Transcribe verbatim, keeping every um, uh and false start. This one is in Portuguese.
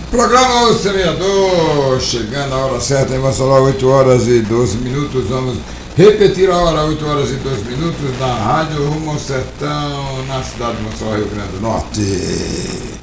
Programa O Semeador, chegando a hora certa em Maceió, oito horas e doze minutos. Vamos repetir a hora, oito horas e doze minutos, na Rádio Rumo ao Sertão, na cidade de Maceió, Rio Grande do Norte.